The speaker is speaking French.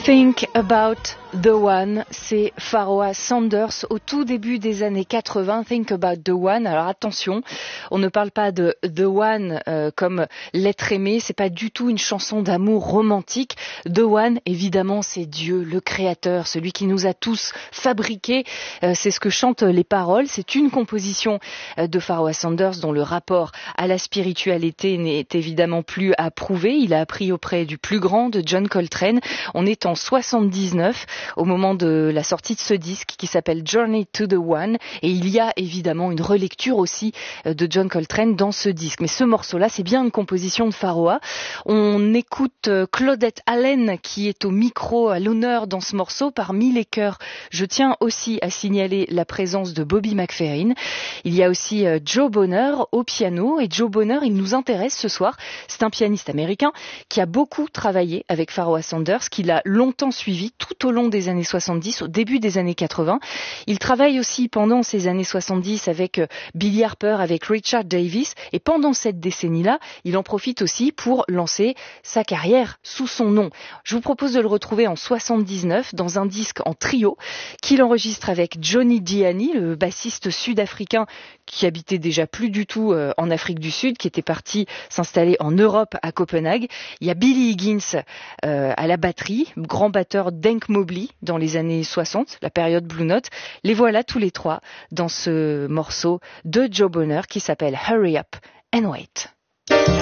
Think About the One, c'est Pharoah Sanders au tout début des années 80. Think About the One. Alors attention, on ne parle pas de The One comme l'être aimé, c'est pas du tout une chanson d'amour romantique. The One, évidemment, c'est Dieu, le créateur, celui qui nous a tous fabriqués. C'est ce que chantent les paroles. C'est une composition de Pharoah Sanders dont le rapport à la spiritualité n'est évidemment plus à prouver. Il a appris auprès du plus grand, de John Coltrane. On est en 79 au moment de la sortie de ce disque qui s'appelle Journey to the One, et il y a évidemment une relecture aussi de John Coltrane dans ce disque. Mais ce morceau-là, c'est bien une composition de Pharoah. On écoute Claudette Allen qui est au micro, à l'honneur dans ce morceau parmi les chœurs. Je tiens aussi à signaler la présence de Bobby McFerrin. Il y a aussi Joe Bonner au piano, et Joe Bonner, il nous intéresse ce soir. C'est un pianiste américain qui a beaucoup travaillé avec Pharoah Sanders, qu'il a longtemps suivi tout au long des années 70, au début des années 80. Il travaille aussi pendant ces années 70 avec Billy Harper, avec Richard Davis, et pendant cette décennie-là, il en profite aussi pour lancer sa carrière sous son nom. Je vous propose de le retrouver en 79 dans un disque en trio qu'il enregistre avec Johnny Diani, le bassiste sud-africain qui habitait déjà plus du tout en Afrique du Sud, qui était parti s'installer en Europe à Copenhague. Il y a Billy Higgins à la batterie, grand batteur d'Hank Mobley dans les années 60, la période Blue Note. Les voilà tous les trois dans ce morceau de Joe Bonner qui s'appelle Hurry Up and Wait.